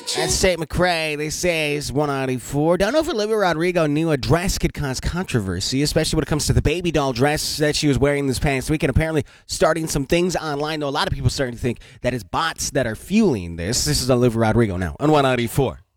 That's St. McCrae. They say it's 194. Don't know if Olivia Rodrigo knew a dress could cause controversy, especially when it comes to the baby doll dress that she was wearing this past week, and apparently starting some things online, though a lot of people starting to think that it's bots that are fueling this. This is Olivia Rodrigo now on 194.